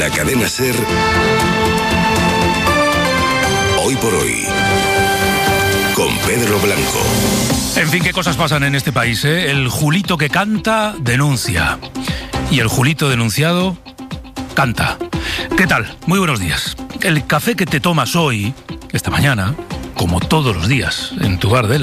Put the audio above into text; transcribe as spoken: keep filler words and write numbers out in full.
La cadena SER. Hoy por hoy. Con Pedro Blanco. En fin, qué cosas pasan en este país, ¿eh? El Julito que canta, denuncia. Y el Julito denunciado, canta. ¿Qué tal? Muy buenos días. El café que te tomas hoy, esta mañana, como todos los días, en tu bar de